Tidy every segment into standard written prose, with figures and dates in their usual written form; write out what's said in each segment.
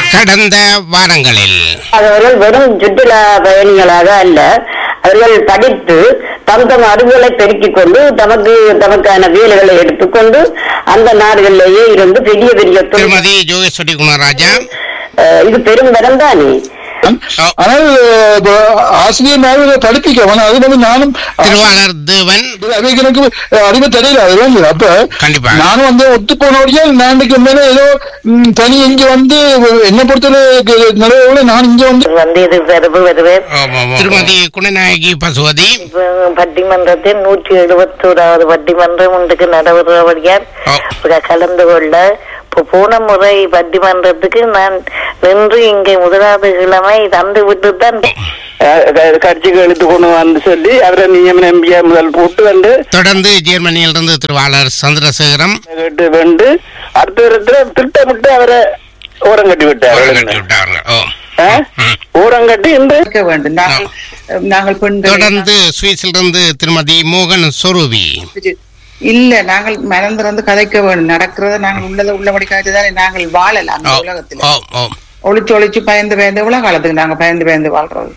கடந்த வாரங்களில் அவர்கள் வெறும் சுற்றுலா பயணிகளாக அல்ல, அவர்கள் படித்து தம் அறிவுகளை பெருக்கிக் கொண்டு தமக்கான வேலைகளை எடுத்துக்கொண்டு அந்த நாடுகளிலேயே இருந்து பெரிய பெரிய திருமதி ஜோகேஸ்வரி குணராஜா இது பெரும் வரம் தானே. ஆனால் ஆசிரியர் படிப்பிக்க அது வந்து நானும் திருவாளர் தேவன் எனக்கு அறிவு தெரியல. அது வந்து அப்ப கண்டிப்பா நானும் வந்து ஒத்து போனோடைய நாளைக்கு மேல ஏதோ தனி இங்க வந்து என்ன பொறுத்தவரை நிறைய நான் இங்க வந்து திருமதி குணநாயகி பசுவதி பட்டிமன்றத்தில் 171வது பட்டிமன்றம் இன்றைக்கு நடைபெறுவடியார் கலந்து கொள்ள போன முறை பட்டிமன்றத்துக்கு நான் நின்று இங்கே முதலாவது கிழமை தந்து விட்டுத்தான் கட்சிக்கு எடுத்து கொண்டு வந்து சொல்லி அவரை நியமன எம்பியா முதல் போட்டு வந்து தொடர்ந்து ஜெர்மனியிலிருந்து திருவாளர் சந்திரசேகரம் கேட்டு வந்து அடுத்த இடத்துல திட்டமிட்டு அவரை ஓரங்கட்டி விட்டார்கள். ஓரங்கட்டி இருக்க வேண்டும். நாங்கள் தொடர்ந்து சுவிஸிலிருந்து திருமதி மோகன் சொரூபி இல்ல நாங்கள் மறந்து கதைக்க வேண்டும். நடக்கிறத நாங்கள் உள்ளபடி காட்டுதானே நாங்கள் வாழலாம் அந்த உலகத்துல. ஒளிச்சு பயந்து உலக காலத்துக்கு நாங்க பயந்து வாழ்றது.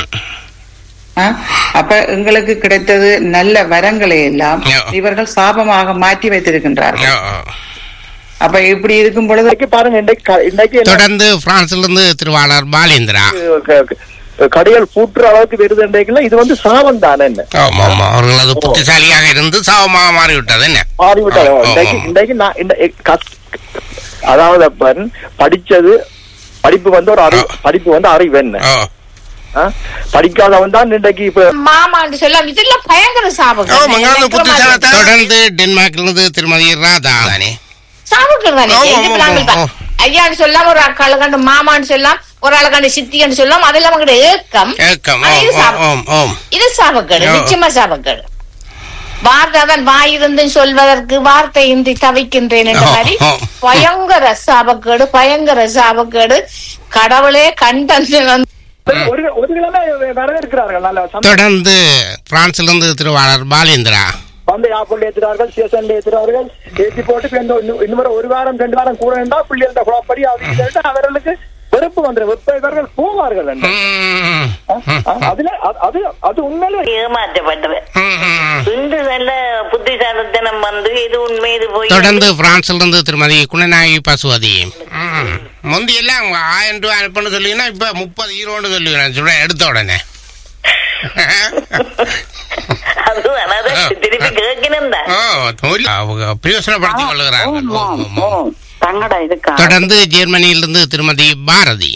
அப்ப எங்களுக்கு கிடைத்தது நல்ல வரங்களை எல்லாம் இவர்கள் சாபமாக மாற்றி வைத்திருக்கின்றார்கள். அப்ப இப்படி இருக்கும் பொழுது பாருங்க, தொடர்ந்து பிரான்சிலிருந்து திருவாளர் பாலேந்திரா கடைகள் பூட்டுற அளவுக்கு வருது. இது வந்து சாபம் தானே. அவர்களது புத்திசாலியாக இருந்து சாபமாக மாறிவிட்டது என்ன அதாவது படிச்சது படிப்பு வந்து ஒரு படிப்பு வந்து அறிவு என்ன படிக்காதவன் தான் இன்றைக்கு இப்ப மாமான்னு சொல்லலாம். இதெல்லாம் பயங்கர சாபம். தொடர்ந்து டென்மார்க்லிருந்து திருமதி ராதா ஐயான்னு சொல்லலாம், ஒரு ஆளை கண்டு மாமான்னு சொல்லலாம், ஒரு ஆளை கண்டு சித்தின்னு சொல்லலாம். அதெல்லாம் ஏக்கம். இது சாபக்கேடு, நிச்சயமா சாபக்கேடு. வார்த்தைதான் வாயிருந்து சொல்வதற்கு வார்த்தை இன்றி தவிக்கின்றேன் என்ற மாதிரி பயங்கர சாபக்கேடு. கடவுளே கண்டன். தொடர்ந்து பிரான்சிலிருந்து திருவாளர் பாலேந்திரா வந்து யாப்பிள்ளை ஏற்றுறார்கள், ஸ்டேஷன்ல ஏற்றுறார்கள், ஏற்றி போட்டு இன்னும் ஒரு வாரம் 2 வாரம் கூட இருந்தா பிள்ளைகள குழப்படி அவர்களுக்கு வெறுப்பு வந்துடும். இவர்கள் போவார்கள். அது உண்மையிலே ஏமாற்றப்பட்டது. இன்று நல்ல புத்திசாலித்தனம் வந்து இது உண்மை இது போய். தொடர்ந்து பிரான்சிலிருந்து திருமதி குணநாயகி பசுவதி முந்தியெல்லாம் 1000 ரூபாய் அனுப்பணும் சொல்லிங்கன்னா இப்ப 30 ஈரோன்னு சொல்லி எடுத்த உடனே திருப்பி கேட்கணும். பிரயோசனப்படுத்திக் கொள்ளுகிறார்கள். தொடர்ந்து ஜெர்மனியிலிருந்து திருமதி பாரதி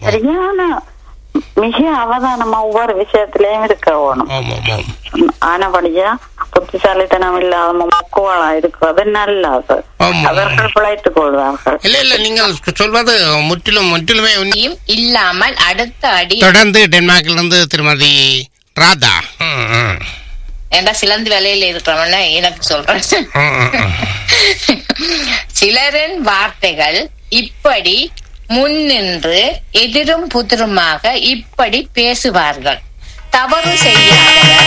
மிக அவதானமா ஒவ்வொரு விஷயத்திலயும் இருக்க வேணும். ஆனபடியா புத்திசாலித்தனம் இல்லாத மக்குவாளா இருக்கிறது நல்லது. அவர்கள் பிழைத்துக் கொள்வார்கள். இல்ல நீங்கள் சொல்வது முற்றிலுமே இல்லாமல் அடுத்த அடி. தொடர்ந்து டென்மார்க்கிலிருந்து திருமதி ராதா ஏண்டா சிலந்து வேலையில இருக்கிறவன எனக்கு சொல்றேன். சிலரின் வார்த்தைகள் இப்படி முன்னின்று எதிரும் புதிருமாக இப்படி பேசுவார்கள். தவறு செய்யாதவர்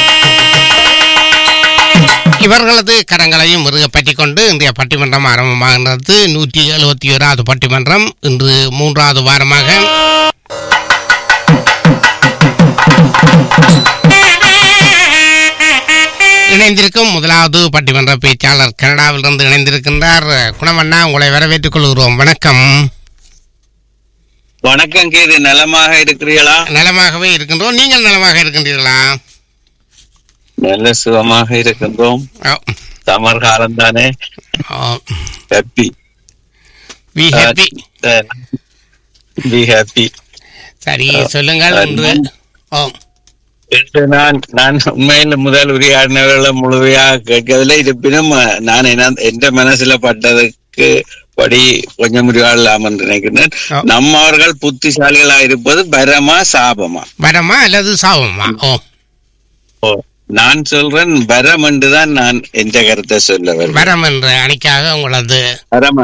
இவர்களது கரங்களையும் முருக பற்றிக் கொண்டு இன்றைய பட்டிமன்றம் ஆரம்பமாகிறது. 171வது பட்டிமன்றம் இன்று 3வது வாரமாக இணைந்திருக்கும் முதலாவது பட்டிமன்ற பேச்சாளர் கனடாவிலிருந்து இணைந்திருக்கின்றார். குணமண்ணா, உங்களை வரவேற்றுக் கொள்கிறோம். வணக்கம். வணக்கம் கேது, நலமாக இருக்கிறீர்களா? நலமாகவே இருக்கின்றோம். நீங்கள் நலமாக இருக்கின்றீர்களா? நல்ல சுகமாக இருக்கின்றோம். சமர் காலம் தானே. Happy be happy be happy. சரி, சொல்லுங்கள். நான் உண்மையில் முதல் உரையாடினவர்களை முழுமையாக கேட்கவில்லை. இருப்பினும் நான் எந்த மனசுல பட்டதுக்கு படி கொஞ்சம் உரையாடலாம் என்று நினைக்கிறேன். நம்மவர்கள் புத்திசாலிகளா இருப்பது வரமா சாபமா? வரமா அல்லது சாபமா? நான் சொல்றேன் வரம் என்றுதான் நான் எந்த கருத்தை சொல்ல வரேன். வரம் என்ற அணிக்காக உங்களது வரம்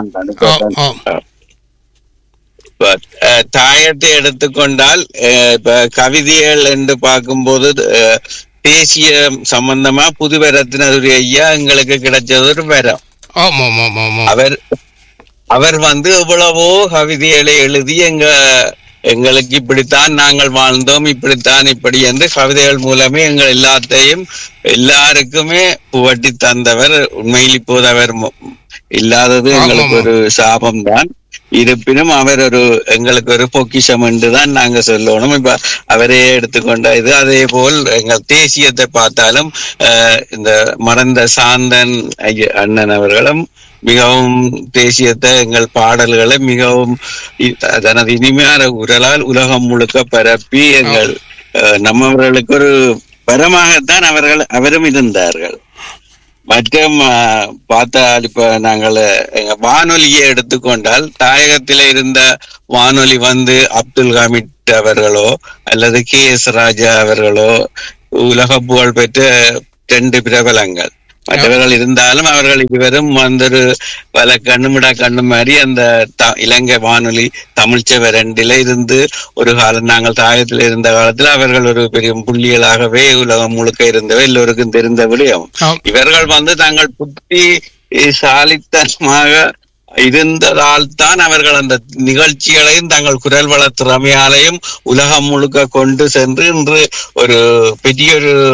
தாயத்தை எடுத்துக்கொண்டால் இப்ப கவிதைகள் என்று பார்க்கும்போது தேசிய சம்பந்தமா புதுவரத்தினுடைய ஐயா எங்களுக்கு கிடைச்சது ஒரு வரம். அவர் அவர் எவ்வளவோ கவிதைகளை எழுதி எங்களுக்கு இப்படித்தான் நாங்கள் வாழ்ந்தோம், இப்படி என்று கவிதைகள் மூலமே எங்கள் எல்லாருக்குமே புகட்டி தந்தவர். உண்மையில் இப்போது அவர் இல்லாதது எங்களுக்கு ஒரு சாபம் தான். இருப்பினும் அவர் எங்களுக்கு ஒரு பொக்கிஷம் என்றுதான் நாங்க சொல்லணும். இப்ப அவரே எடுத்துக்கொண்ட இது. அதே போல் எங்கள் தேசியத்தை பார்த்தாலும் இந்த மறந்த சாந்தன் அண்ணன் அவர்களும் மிகவும் தேசியத்தை எங்கள் பாடல்களை மிகவும் தனது இனிமையான குரலால் உலகம் முழுக்க பரப்பி எங்கள் நம்மவர்களுக்கு ஒரு பரமாகத்தான் அவரும் இருந்தார்கள். மற்றும் பார்த்தால் இப்ப நாங்கள் வானொலியை எடுத்துக்கொண்டால் தாயகத்தில இருந்த வானொலி அப்துல் ஹமீத் அவர்களோ அல்லது KS ராஜா அவர்களோ உலக புகழ் பெற்ற 2 பிரபலங்கள். மற்றவர்கள் இருந்தாலும் அவர்கள் இருவரும் பல கண்ணுமிடா கண்ணு மாதிரி அந்த இலங்கை வானொலி தமிழ்ச்செவ 2ல இருந்து ஒரு காலம் நாங்கள் தாயத்தில் இருந்த காலத்துல அவர்கள் ஒரு பெரிய புள்ளிகளாகவே உலகம் முழுக்க இருந்தவை எல்லோருக்கும் தெரிந்த விடயம். இவர்கள் தாங்கள் புத்தி சாலித்தனமாக இருந்ததால் தான் அவர்கள் அந்த நிகழ்ச்சிகளையும் தங்கள் குரல் வள திறமையாலையும் உலகம் முழுக்க கொண்டு சென்று இன்று ஒரு பெரிய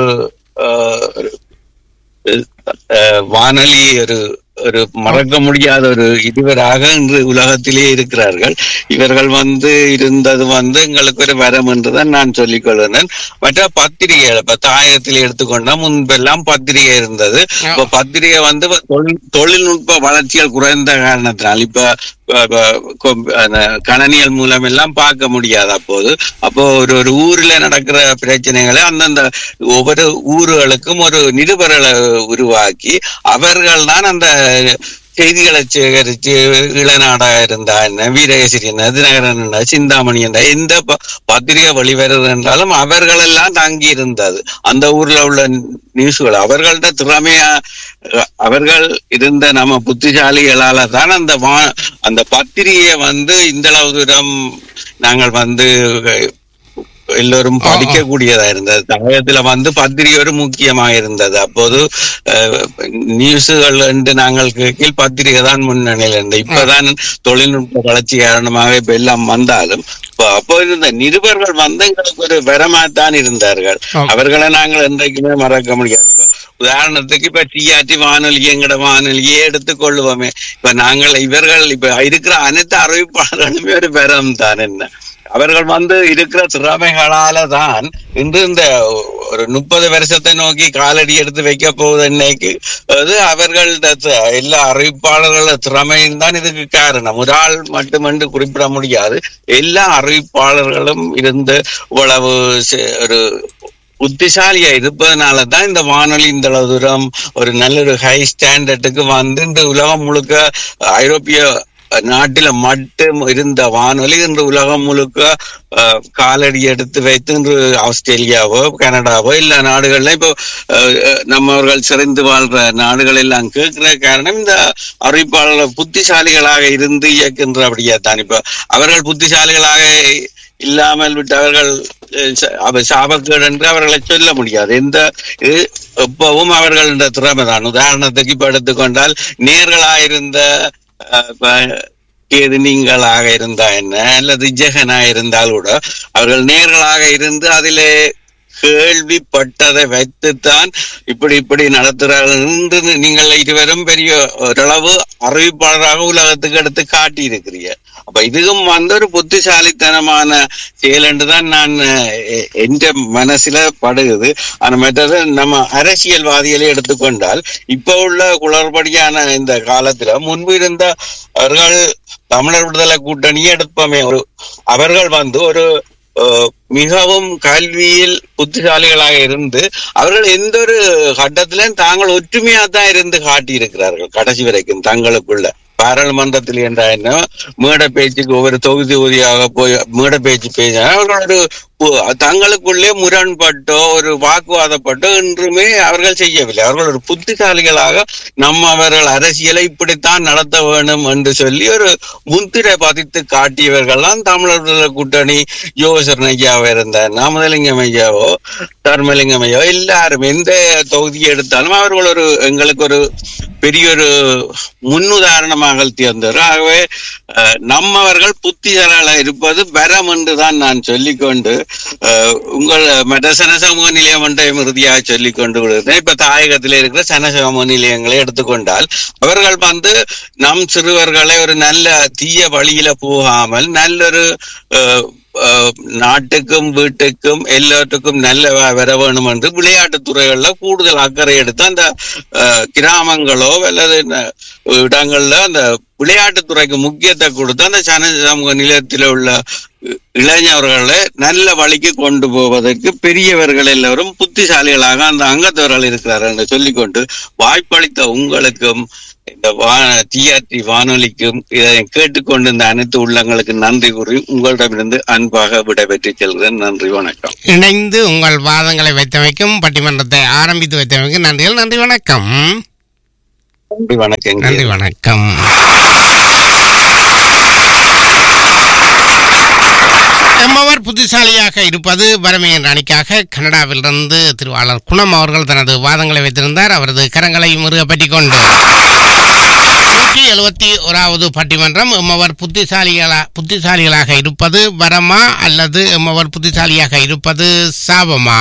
வானொலி ஒரு மறக்க முடியாத ஒரு இருவராக இன்று உலகத்திலே இருக்கிறார்கள். இவர்கள் இருந்தது எங்களுக்கு ஒரு வரம் என்றுதான் நான் சொல்லிக் கொள்கிறேன். மற்ற பத்திரிகைகள் இப்ப தாயத்தில் எடுத்துக்கொண்டா முன்பெல்லாம் பத்திரிகை இருந்தது. இப்ப பத்திரிகை தொழில்நுட்ப வளர்ச்சிகள் குறைந்த காரணத்தினால் இப்ப கணனியல் மூலம் எல்லாம் பார்க்க முடியாது. அப்போ ஒரு ஊர்ல நடக்கிற பிரச்சனைகளை அந்தந்த ஒவ்வொரு ஊர்களுக்கும் ஒரு நிருபர்களை உருவாக்கி அவர்கள் தான் அந்த செய்திகளை சேகரிச்சு இளநாடா இருந்தா என்ன, வீரகேசரி என்ன, தினகரன் என்ன, சிந்தாமணி என்ற எந்த பத்திரிகை வெளிவருது என்றாலும் அவர்களெல்லாம் தங்கி இருந்தது அந்த ஊர்ல உள்ள நியூஸ்கள். அவர்கள்ட்ட திறமையா அவர்கள் இருந்த நம்ம புத்திசாலிகளால தான் அந்த பத்திரிகையை இந்த அளவு தூரம் நாங்கள் எல்லோரும் படிக்கக்கூடியதா இருந்தது. தமிழகத்துல பத்திரிகை ஒரு முக்கியமாக இருந்தது. அப்போது நியூஸுகள் என்று நாங்கள் கீழ் பத்திரிகை தான் முன்னணியில் இருந்தது. இப்பதான் தொழில்நுட்ப வளர்ச்சி காரணமாக இப்ப எல்லாம் வந்தாலும் அப்போ இருந்த நிருபர்கள் எங்களுக்கு ஒரு வரமாத்தான் இருந்தார்கள். அவர்களை நாங்கள் என்றைக்குமே மறக்க முடியாது. இப்ப உதாரணத்துக்கு இப்ப டிஆர்டி வானொலி எங்கட வானொலியே எடுத்துக்கொள்ளுவோமே. இப்ப நாங்கள் இவர்கள் இப்ப இருக்கிற அனைத்து அறிவிப்பாளர்களுமே ஒரு வரம் தான். என்ன அவர்கள் இருக்கிற திறமைகளால தான் இன்று இந்த ஒரு 30 வருஷத்தை நோக்கி காலடி எடுத்து வைக்க போகுது. இன்னைக்கு அவர்கள எல்லா அறிவிப்பாளர்கள திறமையும் தான் இதுக்கு காரணம். ஒரு ஆள் மட்டுமென்று குறிப்பிட முடியாது. எல்லா அறிவிப்பாளர்களும் இருந்து இவ்வளவு ஒரு புத்திசாலியா இருப்பதனாலதான் இந்த வானொலி இந்த அளவு தூரம் ஒரு நல்ல ஒரு ஹை ஸ்டாண்டர்டுக்கு இந்த உலகம் முழுக்க ஐரோப்பிய நாட்டில மட்டும் இருந்த வானொலி இன்று உலகம் முழுக்க காலடி எடுத்து வைத்து இன்று ஆஸ்திரேலியாவோ கனடாவோ எல்லா நாடுகள்ல இப்போ நம்மவர்கள் சிறந்து வாழ்ற நாடுகள் எல்லாம் கேட்கிற காரணம் இந்த அறிவிப்பாளர்கள் புத்திசாலிகளாக இருந்து இயக்கின்றபடியா தான். இப்ப அவர்கள் புத்திசாலிகளாக இல்லாமல் விட்டு அவர்கள் சாபக்கேடு என்று அவர்களை சொல்ல முடியாது. எப்பவும் அவர்கள் திறமை தான். உதாரணத்துக்கு இப்ப எடுத்துக்கொண்டால் நேர்களாயிருந்த கேது நீங்களாக இருந்தா என்ன அல்லது ஜெகனா இருந்தால் கூட அவர்கள் நேர்களாக இருந்து அதிலே கேள்விப்பட்டதை வைத்துத்தான் இப்படி நடத்துறார்கள் என்று நீங்கள் இருவரும் பெரிய ஓரளவு அறிவிப்பாளராக உலகத்துக்கு எடுத்து காட்டி இருக்கிறீங்க. அப்ப இதுவும் ஒரு புத்திசாலித்தனமான செயல் என்றுதான் நான் என்ற மனசுல படுகுது. ஆனா மற்றது நம்ம அரசியல்வாதிகளை எடுத்துக்கொண்டால் இப்ப உள்ள குளறுபடியான இந்த காலத்துல முன்பு இருந்த அவர்கள் தமிழர் விடுதலை கூட்டணியை எடுப்போமே, அவர்கள் ஒரு மிகவும் கல்வியில் புத்திசாலிகளாக இருந்து அவர்கள் எந்த ஒரு கட்டத்திலும் தாங்கள் ஒற்றுமையா தான் இருந்து காட்டியிருக்கிறார்கள் கடைசி வரைக்கும். தங்களுக்குள்ள பாராளுமன்றத்தில் என்ற மேடை பேச்சுக்கு ஒவ்வொரு தொகுதியாக போய் மேடை பேச்சு பேசினார். அவர்கள் ஒரு தங்களுக்குள்ளே முரண்பட்டோ ஒரு வாக்குவாதப்பட்டோ இன்றுமே அவர்கள் செய்யவில்லை. அவர்கள் ஒரு புத்திசாலிகளாக அவர்கள் அரசியலை இப்படித்தான் நடத்த வேண்டும் என்று சொல்லி ஒரு முத்திரை பதித்து காட்டியவர்கள்லாம் தமிழர் கூட்டணி யோகசரண ஐயாவோ இருந்த நாமதலிங்கம் ஐயாவோ தர்மலிங்கம் ஐயாவோ எல்லாரும் எந்த தொகுதியை எடுத்தாலும் அவர்கள் எங்களுக்கு ஒரு பெரிய ஒரு முன்னுதாரணமாக தேர்ந்தவர். ஆகவே நம்மவர்கள் புத்திசாலிகளாக இருப்பது வரம் என்றுதான் நான் சொல்லிக்கொண்டு உங்கள் மற்ற சனசமூக நிலையம் ஒன்றையும் இறுதியாக சொல்லிக் கொண்டு விடுகிறேன். இப்ப தாயகத்திலே இருக்கிற சனசமூக நிலையங்களை எடுத்துக்கொண்டால் அவர்கள் நம் சிறுவர்களை ஒரு நல்ல தீய வழியில போகாமல் நல்லொரு நாட்டுக்கும் வீட்டுக்கும் எல்லாத்துக்கும் நல்ல வர வேணும் என்று விளையாட்டு துறைகள்ல கூடுதல் அக்கறை எடுத்து அந்த கிராமங்களோ அல்லது இடங்கள்ல அந்த விளையாட்டுத்துறைக்கு முக்கியத்தை கொடுத்து அந்த சமூக நிலையத்தில் உள்ள இளைஞர்களை நல்ல வழிக்கு கொண்டு போவதற்கு பெரியவர்கள் எல்லாரும் புத்திசாலிகளாக அந்த அங்கத்தவர்கள் இருக்கிறார்கள் என்று சொல்லிக்கொண்டு வாய்ப்பளித்த உங்களுக்கும் இந்த டிஆர்டி வானொலிக்கும் இதை கேட்டுக்கொண்டு இந்த அனைத்து உள்ளங்களுக்கு நன்றி கூறி உங்களிடமிருந்து அன்பாக விடைபெற்று செல்கிறேன். நன்றி, வணக்கம். இணைந்து உங்கள் வாதங்களை வைத்தமைக்கும் பட்டிமன்றத்தை ஆரம்பித்து வைத்தமைக்கும் நன்றிகள். நன்றி, வணக்கம். நன்றி, வணக்கம். நன்றி, வணக்கம். நம்மவர் புத்திசாலியாக இருப்பது வறுமை என்ற அணிக்காக கனடாவிலிருந்து திருவாளர் குணம் அவர்கள் தனது வாதங்களை வைத்திருந்தார். அவரது கரங்களை முருக பற்றி கொண்டு 171வது பட்டிமன்றம் எம்மவர் புத்திசாலிகளாக இருப்பது வரமா அல்லது எம்மவர் புத்திசாலியாக இருப்பது சாபமா?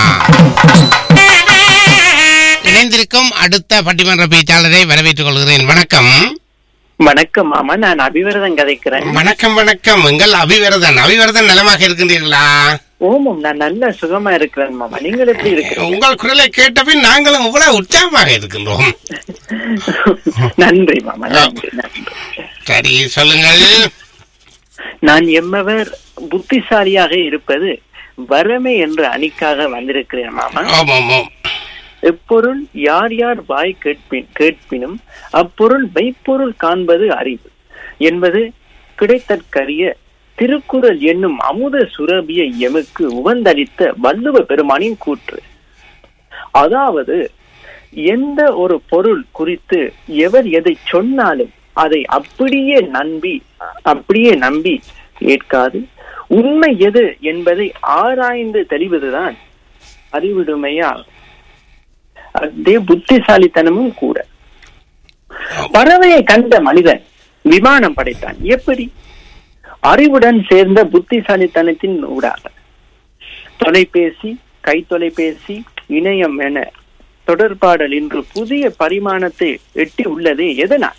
இணைந்திருக்கும் அடுத்த பட்டிமன்ற பேச்சாளரை வரவேற்றுக் கொள்கிறேன். வணக்கம். வணக்கம் மாமா, நான் அபிவரதன் கதைக்கிறேன். வணக்கம். வணக்கம். எங்கள் அபிவரதன் நலமாக இருக்கின்றீர்களா? ஓமம், நான் நல்ல சுகமா இருக்கிறேன் மாமா. நீங்கள் எப்படி இருக்கிறீங்க? உங்கள் குரலை கேட்டபின் நாங்களும் இவ்வளவு உற்சாகமாக இருக்கின்றோம். நன்றி மாமா, நன்றி. சரி, சொல்லுங்கள். நான் எம்மவர் புத்திசாலியாக இருப்பது வறுமை என்ற அணிக்காக வந்திருக்கிறேன் மாமா. ஆமாம். எப்பொருள் யார் யார் வாய் கேட்பினும் அப்பொருள் மெய்ப்பொருள் காண்பது அறிவு என்பது கிடைத்தற்கரிய திருக்குறள் என்னும் அமுத சுரபிய எமக்கு உவந்தளித்த வள்ளுவ பெருமானின் கூற்று. அதாவது எந்த ஒரு பொருள் குறித்து எவர் எதை சொன்னாலும் அதை அப்படியே நம்பி ஏற்காது உண்மை எது என்பதை ஆராய்ந்து தெளிவதுதான் அறிவுடைமையாகும். அதே புத்திசாலித்தனமும் கூட. பறவையை கண்ட மனிதன் விமானம் படைத்தான். எப்படி? அறிவுடன் சேர்ந்த புத்திசாலித்தனத்தின் ஊடாக. தொலைபேசி, கை தொலைபேசி, இணையம் என தொடர்பாடல் இன்று புதிய பரிமாணத்தை எட்டி உள்ளதே எதனால்?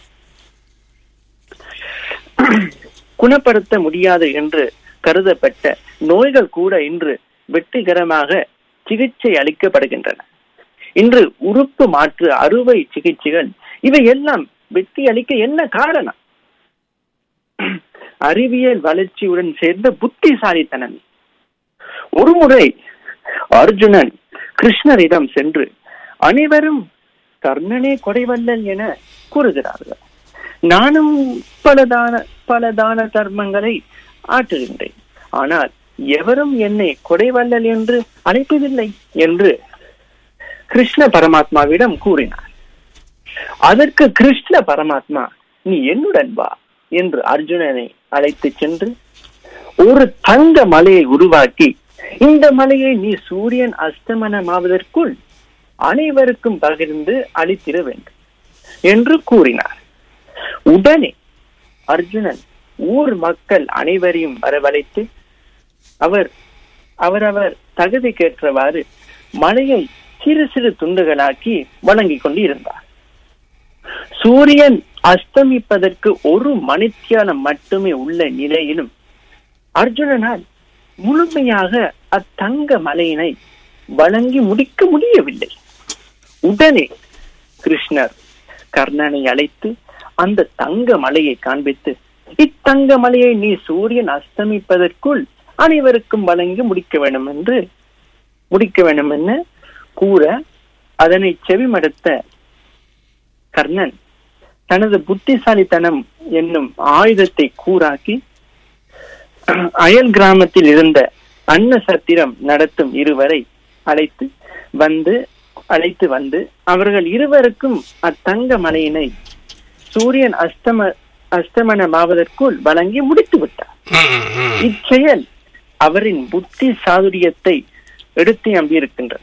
குணப்படுத்த முடியாது என்று கருதப்பட்ட நோய்கள் கூட இன்று வெற்றிகரமாக சிகிச்சை அளிக்கப்படுகின்றன. இன்று உறுப்பு மாற்று அறுவை சிகிச்சைகள் இவை எல்லாம் வெற்றி அளிக்க என்ன காரணம்? அறிவியல் வளர்ச்சியுடன் சேர்ந்த புத்திசாலித்தனம். ஒருமுறை அர்ஜுனன் கிருஷ்ணரிடம் சென்று அனைவரும் கர்ணனே கொடைவல்லல் என கூறுகிறார்கள். நானும் பல தான தர்மங்களை ஆற்றுகின்றேன், ஆனால் எவரும் என்னை கொடைவல்லல் என்று அழைப்பதில்லை என்று கிருஷ்ண பரமாத்மாவிடம் கூறினார். அதற்கு கிருஷ்ண பரமாத்மா, நீ என்னுடன் வா என்று அர்ஜுனனை அழைத்து சென்று ஒரு தங்க மலையை உருவாக்கி இந்த மலையை நீ சூரியன் அஸ்தமனமாவதற்குள் அனைவருக்கும் பகிர்ந்து அளித்திட வேண்டும் என்று கூறினார். உடனே அர்ஜுனன் ஊர் மக்கள் அனைவரையும் வரவழைத்து அவரவர் தகுதிக்கேற்றவாறு மலையை சிறு சிறு துண்டுகளாக்கி வழங்கிக் கொண்டு இருந்தார். சூரியன் அஸ்தமிப்பதற்கு ஒரு மணித்தியாலம் மட்டுமே உள்ள நிலையிலும் அர்ஜுனனால் முழுமையாக அத்தங்க மலையினை வழங்கி முடிக்க முடியவில்லை. உடனே கிருஷ்ணர் கர்ணனை அழைத்து அந்த தங்க மலையை காண்பித்து, இத்தங்க மலையை நீ சூரியன் அஸ்தமிப்பதற்குள் அனைவருக்கும் வழங்கி முடிக்க வேண்டும் என கூற அதனை செவிமடுத்த கர்ணன் தனது புத்திசாலித்தனம் என்னும் ஆயுதத்தை கூறாக்கி அயல் கிராமத்தில் இருந்த அன்ன சத்திரம் நடத்தும் இருவரை அழைத்து வந்து அவர்கள் இருவருக்கும் அத்தங்க மலையினை சூரியன் அஸ்தமனமாவதற்குள் வழங்கி முடித்து விட்டார். இச்செயல் அவரின் புத்தி சாதுரியத்தை எடுத்து நம்பியிருக்கின்றன.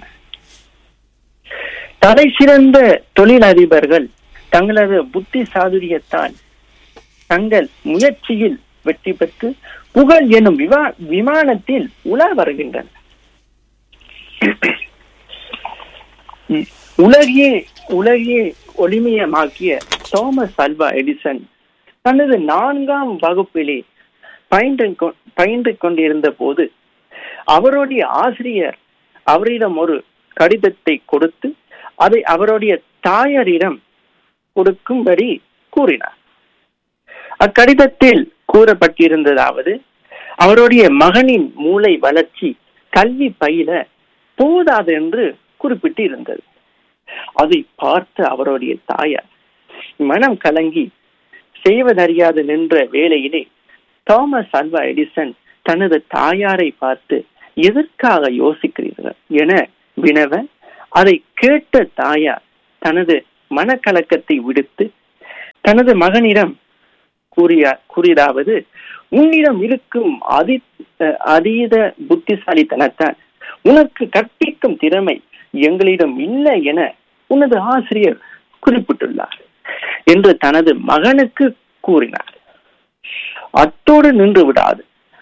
தலை சிறந்த தொழிலதிபர்கள் தங்களது புத்தி சாதுரியத்தால் தங்கள் முயற்சியில் வெற்றி பெற்று புகழ் எனும் விமானத்தில் உலா வருகின்றனர். உலகையே ஒளிமயமாக்கிய தாமஸ் ஆல்வா எடிசன் தனது 4ஆம் வகுப்பிலே பயின்று கொண்டிருந்த போது அவருடைய ஆசிரியர் அவரிடம் ஒரு கடிதத்தை கொடுத்து அதை அவருடைய தாயாரிடம் கொடுக்கும்படி கூறினார். அக்கடிதத்தில் கூறப்பட்டிருந்ததாவது, அவருடைய மகனின் மூளை வளர்ச்சி கல்வி பயில போதாது என்று குறிப்பிட்டு இருந்தது. அதை பார்த்த அவருடைய தாயார் மனம் கலங்கி செய்வதறியாது நின்ற வேளையிலே தாமஸ் ஆல்வா எடிசன் தனது தாயாரை பார்த்து எதற்காக யோசிக்கிறீர்கள் என வினவ, அதை கேட்ட தாயார் தனது மனக்கலக்கத்தை விடுத்து தனது மகனிடம் கூறியதாவது, உன்னிடம் இருக்கும் அதீத புத்திசாலித்தனத்தால் உனக்கு கற்பிக்கும் திறமை எங்களிடம் இல்லை என உனது ஆசிரியர் குறிப்பிட்டுள்ளார் என்று தனது மகனுக்கு கூறினார். அத்தோடு நின்று விடாது,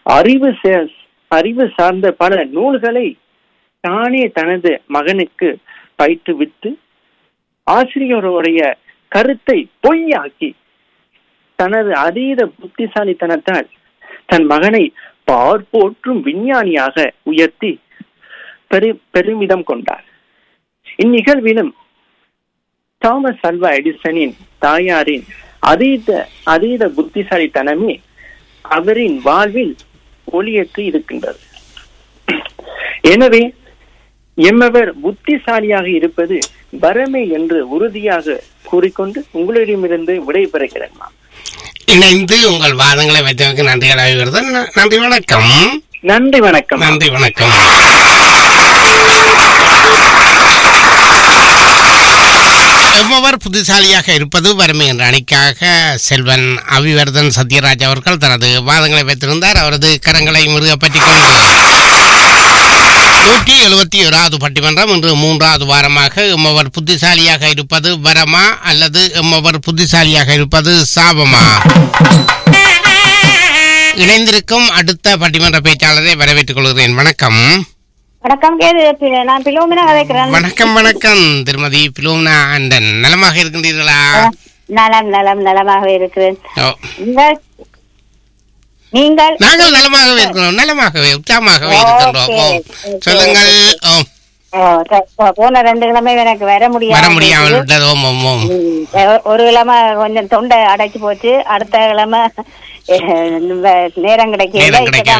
அறிவு சார்ந்த பல நூல்களை தானே தனது மகனுக்கு பயிற்றுவித்து ஆசிரியருடைய கருத்தை பொய்யாக்கி தனது அதீத புத்திசாலித்தனத்தால் தன் மகனை பார்ப்போற்றும் விஞ்ஞானியாக உயர்த்தி பெருமிதம் கொண்டார். இந்நிகழ்விலும் தாமஸ் ஆல்வா எடிசனின் தாயாரின் அதீத புத்திசாலித்தனமே அவரின் வாழ்வில் ஒளியேற்றி இருக்கின்றது. எனவே எம்மவர் புத்திசாலியாக இருப்பது வரமே என்று உறுதியாக கூறிக்கொண்டு உங்களிடமிருந்து விடைபெறுகிறேன். இணைந்து உங்கள் வாதங்களை வைத்தவருக்கு நன்றிகள் ஆகிறது. நன்றி, வணக்கம். நன்றி, வணக்கம். நன்றி, வணக்கம். எவ்வவர் புத்திசாலியாக இருப்பது வறுமை என்ற அணிக்காக செல்வன் அபிவர்தன் சத்யராஜ் அவர்கள் தனது வாதங்களை வைத்திருந்தார். அவரது கரங்களை முருகப்பற்றிக் கொண்டு 171வது பட்டிமன்றம் இன்று 3வது வாரமாக எம்மவர் புத்திசாலியாக இருப்பது வரமா அல்லது எம்மவர் புத்திசாலியாக இருப்பது சாபமா? இணைந்திருக்கும் அடுத்த பட்டிமன்ற பேச்சாளரை வரவேற்றுக் கொள்கிறேன். வணக்கம். வணக்கம், நான் பிலோமினா கதைக்கிறேன். வணக்கம், வணக்கம் திருமதி பிலோமினா ஆண்டன். நலமாக இருக்கின்றீர்களா? நலமாக இருக்கிறேன். நீங்கள்? நாங்கள் நலமாகவே இருக்கிறோம், நலமாகவே உற்சாகமாகவே இருக்கின்றோம். சொல்லுங்கள். போன 2 கிழமை எனக்கு வர முடியாமல் விட்டது. ஒரு கிழமை கொஞ்சம் தொண்டை அடைச்சு போச்சு, அடுத்த கிழமை நேரம் கிடைக்கல.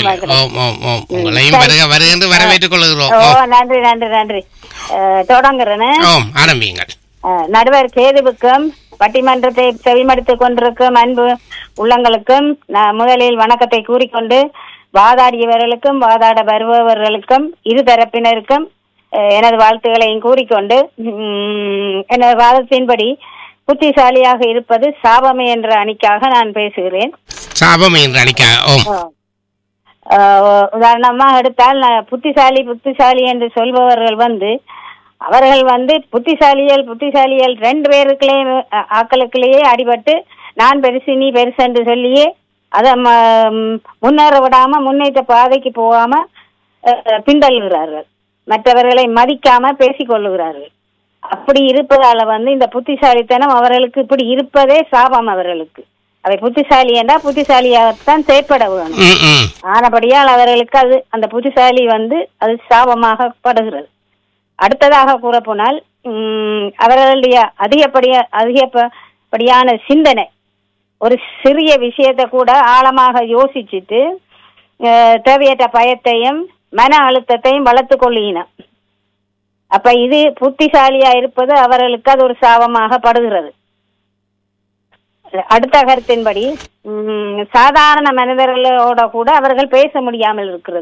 வரவேற்றுக் கொள்கிறோம். நன்றி நன்றி நன்றி. தொடங்குறேன். ஆரம்பியுங்கள். நடுவர் கேதுவுக்கும் பட்டிமன்றத்தை செவிமடுத்துக் கொண்டிருக்கும் அன்பு உள்ளங்களுக்கும் முதலில் வணக்கத்தை கூறிக்கொண்டு, வாதாடியவர்களுக்கும் வாதாட வருபவர்களுக்கும் இரு தரப்பினருக்கும் எனது வாழ்த்துக்களையும் கூறிக்கொண்டு, எனது வாதத்தின்படி புத்திசாலியாக இருப்பது சாபமே என்ற அணிக்காக நான் பேசுகிறேன். சாபமே என்ற அணிக்காக உதாரணமா எடுத்தால், புத்திசாலி என்று சொல்பவர்கள் அவர்கள் புத்திசாலிகள் 2 பேருக்குள்ளே ஆக்களுக்குள்ளேயே அடிபட்டு நான் பெருசு நீ பெருசு என்று சொல்லியே அதை முன்னேற விடாம முன்னேற்ற பாதைக்கு போகாம பின்தள்ளுகிறார்கள். மற்றவர்களை மதிக்காம பேசிக்கொள்ளுகிறார்கள். அப்படி இருப்பதால இந்த புத்திசாலித்தனம் அவர்களுக்கு இப்படி இருப்பதே சாபம். அவர்களுக்கு அவை புத்திசாலி என்றால் புத்திசாலியாகத்தான் செயற்பட வேணும். ஆனபடியால் அவர்களுக்கு அந்த புத்திசாலி அது சாபமாகப்படுகிறது. அடுத்ததாக கூற போனால், அவர்களுடைய அதிகப்படியான சிந்தனை ஒரு சிறிய விஷயத்தை கூட ஆழமாக யோசிச்சுட்டு தேவையற்ற பயத்தையும் மன அழுத்தத்தையும் வளர்த்து கொள்ளின. அப்ப இது புத்திசாலியா இருப்பது அவர்களுக்கு அது ஒரு சாபமாக படுகிறது. அடுத்த கருத்தின்படி, சாதாரண மனிதர்களோட கூட அவர்கள் பேச முடியாமல் இருக்கிறது.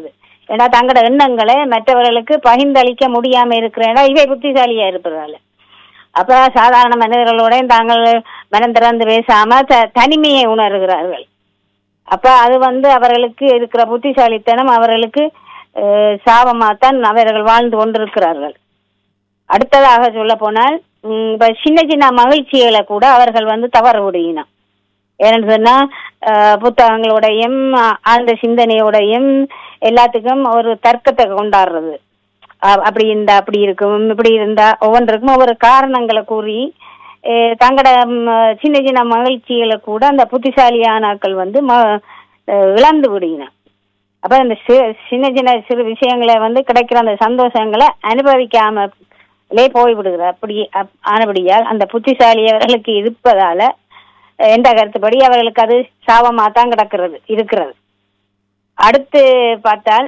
ஏன்னா தங்களோட எண்ணங்களை மற்றவர்களுக்கு பகிர்ந்தளிக்க முடியாம இருக்கிறேன்னா இவை புத்திசாலியா இருப்பதால. அப்ப சாதாரண மனிதர்களோட தாங்கள் மனம் திறந்து பேசாம தனிமையை உணர்கிறார்கள். அப்ப அது அவர்களுக்கு இருக்கிற புத்திசாலித்தனம் அவர்களுக்கு சாபமாத்தான் அவர்கள் வாழ்ந்து கொண்டிருக்கிறார்கள். அடுத்ததாக சொல்ல போனால் இப்ப சின்ன சின்ன மகிழ்ச்சிகளை கூட அவர்கள் தவற விடுகினான். ஏன்னு சொன்னா புத்தகங்களோடையும் ஆழ்ந்த சிந்தனையோடையும் எல்லாத்துக்கும் ஒரு தர்க்கத்தை கொண்டாடுறது. அப்படி இருந்தா அப்படி இருக்கும், இப்படி இருந்தா ஒவ்வொன்றுக்கும் ஒவ்வொரு காரணங்களை கூறி தங்களோட சின்ன சின்ன மகிழ்ச்சிகளை கூட அந்த புத்திசாலியானாக்கள் இழந்து விடுகினான். அப்ப அந்த சின்ன சின்ன சிறு விஷயங்களை கிடைக்கிற அந்த சந்தோஷங்களை அனுபவிக்காமலே போய்விடுகிற அப்படி ஆனபடியால் அந்த புத்திசாலியவர்களுக்கு இருப்பதால எந்த கருத்துப்படி அவர்களுக்கு அது சாபமாத்தான் இருக்கிறது. அடுத்து பார்த்தால்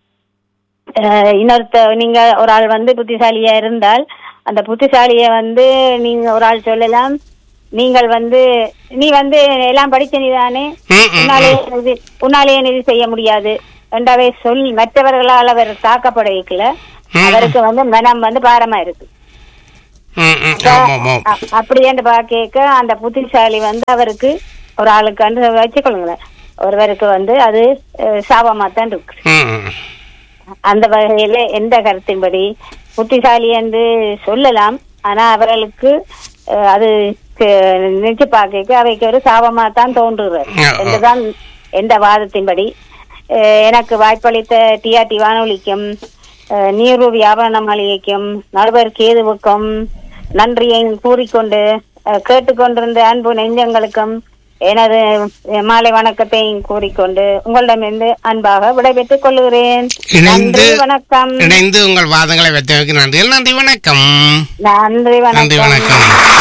நீங்க ஒரு ஆள் புத்திசாலியா இருந்தால் அந்த புத்திசாலிய நீங்க ஒரு ஆள் சொல்லலாம், நீங்கள் நீ எல்லாம் படிச்ச நீதானே, உன்னாலேயே இது செய்ய முடியாது ரெண்டாவே மற்றவர்களால் அவர் தாக்கப்படைக்கல அவருக்கு மனம் பாரமா இருக்கு. அப்படி என்று கேட்க அந்த புத்திசாலி அவருக்கு ஒரு ஆளுக்கு வச்சுக்கொள்ளுங்களேன், ஒருவருக்கு அது சாபமாத்தான் இருக்கு. அந்த வகையில எந்த கருத்தின்படி புத்திசாலி என்று சொல்லலாம், ஆனா அவர்களுக்கு அது நினைச்சு பார்க்க அவைக்கு ஒரு சாபமாத்தான் தோன்றுகிறது என்றுதான் எந்த வாதத்தின்படி. எனக்கு வாய்ப்பளித்த டிஆர்டி வானொலிக்கும் நீரு வியாபார மாளிகைக்கும் நடுவர் கேதுவுக்கும் நன்றியை கூறிக்கொண்டு கேட்டுக்கொண்டிருந்த அன்பு நெஞ்சங்களுக்கும் எனது மாலை வணக்கத்தை கூறிக்கொண்டு உங்களிடமிருந்து அன்பாக விடைபெற்றுக் கொள்கிறேன். நன்றி வணக்கம். இணைந்து உங்கள் வாதங்களை வைத்தமைக்கு நன்றி. நன்றி வணக்கம். நன்றி வணக்கம்.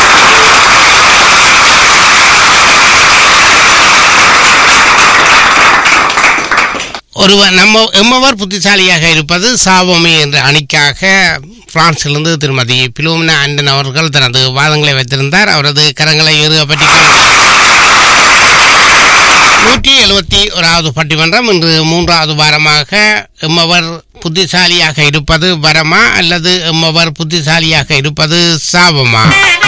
எம்மவர் புத்திசாலியாக இருப்பது சாபமே என்ற அணிக்காக பிரான்சிலிருந்து திருமதி பிலோமினா ஆண்டன் அவர்கள் தனது வாதங்களை வைத்திருந்தார். அவரது கரங்களை இறுகப்பற்றி 171வது பட்டிமன்றம் இன்று 3வது வாரமாக எம்மவர் புத்திசாலியாக இருப்பது வரமா அல்லது எம்மவர் புத்திசாலியாக இருப்பது சாபமா?